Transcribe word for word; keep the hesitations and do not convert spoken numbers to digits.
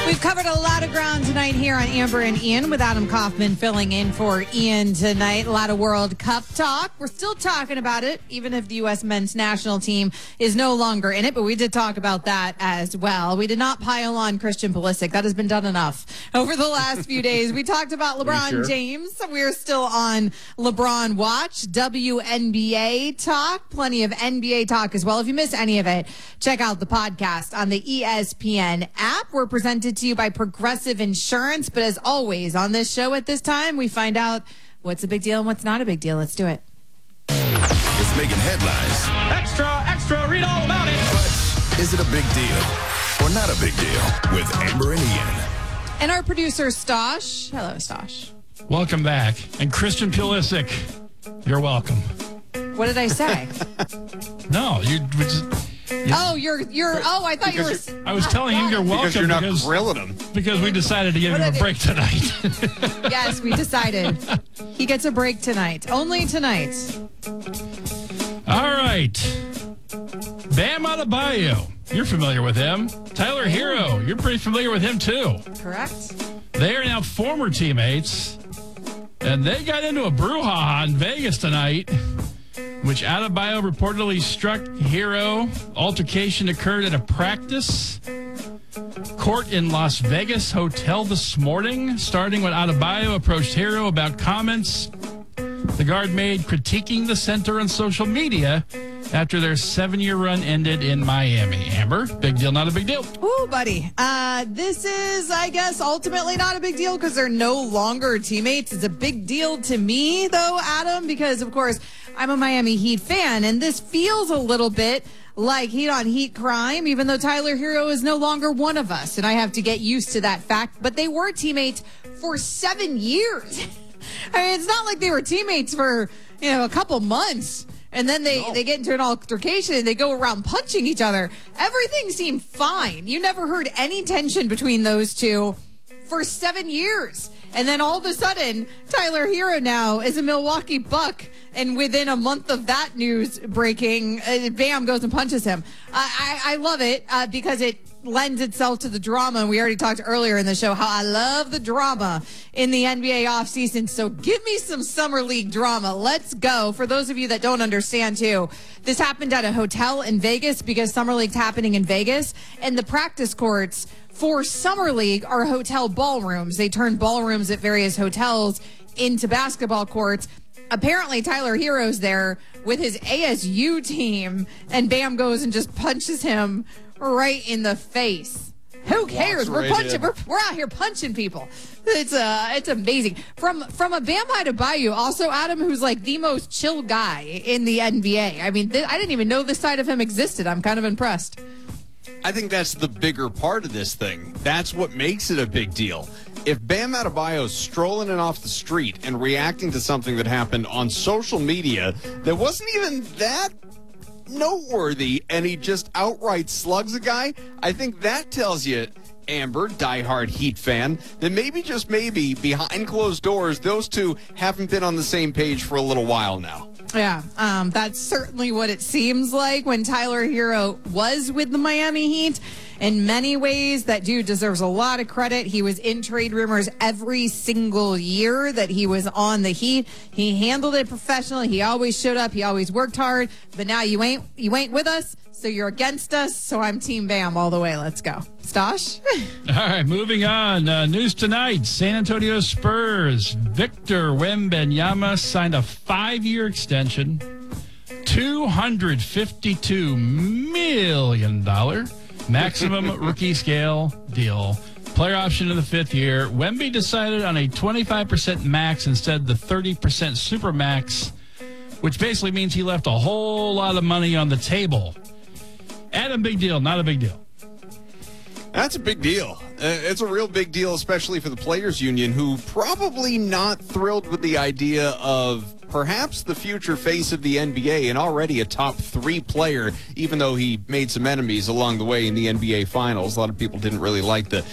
We've covered a lot of ground tonight here on Amber and Ian with Adam Kaufman filling in for Ian tonight. A lot of World Cup talk. We're still talking about it, even if the U S men's national team is no longer in it, but we did talk about that as well. We did not pile on Christian Pulisic. That has been done enough over the last few days. We talked about LeBron sure? James. We're still on LeBron watch, W N B A talk, plenty of N B A talk as well. If you miss any of it, check out the podcast on the E S P N app. We're presented to you by Progressive Insurance. But as always, on this show at this time, we find out what's a big deal and what's not a big deal. Let's do it. It's making headlines. Extra, extra, read all about it. But is it a big deal or not a big deal with Amber and Ian? And our producer, Stosh. Hello, Stosh. Welcome back. And Christian Pulisic, you're welcome. What did I say? No, you were just... You, oh, you're, you're, oh, I thought you were... I was telling him you're welcome because you're not because, grilling him. Because we decided to give What him a did- break tonight. Yes, we decided. He gets a break tonight. Only tonight. All right. Bam Adebayo. You're familiar with him. Tyler Hero. You're pretty familiar with him, too. Correct. They are now former teammates, and they got into a brouhaha in Vegas tonight, which Adebayo reportedly struck Hero. Altercation occurred at a practice court in Las Vegas hotel this morning, starting when Adebayo approached Hero about comments the guard made critiquing the center on social media after their seven-year run ended in Miami. Amber, big deal, not a big deal? Ooh, buddy. Uh, this is, I guess, ultimately not a big deal because they're no longer teammates. It's a big deal to me, though, Adam, because, of course, I'm a Miami Heat fan, and this feels a little bit like heat on heat crime, even though Tyler Hero is no longer one of us, and I have to get used to that fact. But they were teammates for seven years. I mean, it's not like they were teammates for, you know, a couple months. And then they, no. they get into an altercation and they go around punching each other. Everything seemed fine. You never heard any tension between those two for seven years. And then all of a sudden, Tyler Hero now is a Milwaukee Buck. And within a month of that news breaking, uh, bam, goes and punches him. I, I, I love it uh, because it lends itself to the drama. And we already talked earlier in the show how I love the drama in the N B A offseason. So give me some summer league drama. Let's go. For those of you that don't understand, too, this happened at a hotel in Vegas because summer league's happening in Vegas. And the practice courts for summer league are hotel ballrooms. They turn ballrooms at various hotels into basketball courts. Apparently, Tyler Hero's there with his A S U team, and Bam goes and just punches him right in the face. Who cares? We're right punching. We're, we're out here punching people. It's uh, it's amazing. From from a Bam Adebayo, also Adam, who's like the most chill guy in the N B A. I mean, th- I didn't even know this side of him existed. I'm kind of impressed. I think that's the bigger part of this thing. That's what makes it a big deal. If Bam Adebayo's strolling in off the street and reacting to something that happened on social media that wasn't even that noteworthy, and he just outright slugs a guy, I think that tells you, Amber, diehard Heat fan, that maybe, just maybe, behind closed doors, those two haven't been on the same page for a little while now. Yeah, um, that's certainly what it seems like when Tyler Hero was with the Miami Heat. In many ways, that dude deserves a lot of credit. He was in trade rumors every single year that he was on the Heat. He handled it professionally. He always showed up. He always worked hard. But now you ain't you ain't with us, so you're against us. So I'm Team Bam all the way. Let's go. Stosh? All right, moving on. Uh, news tonight, San Antonio Spurs. Victor Wembanyama signed a five-year extension, two hundred fifty-two million dollars maximum rookie scale deal. Player option in the fifth year. Wemby decided on a twenty-five percent max instead of the thirty percent super max, which basically means he left a whole lot of money on the table. Adam, big deal, not a big deal? That's a big deal. Uh, it's a real big deal, especially for the Players Union, who probably not thrilled with the idea of perhaps the future face of the N B A and already a top three player, even though he made some enemies along the way in the N B A Finals. A lot of people didn't really like the